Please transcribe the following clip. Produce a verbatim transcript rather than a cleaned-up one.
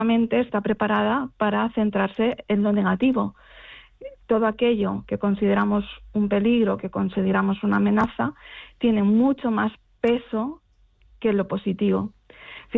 mente está preparada para centrarse en lo negativo. Todo aquello que consideramos un peligro, que consideramos una amenaza, tiene mucho más peso que lo positivo.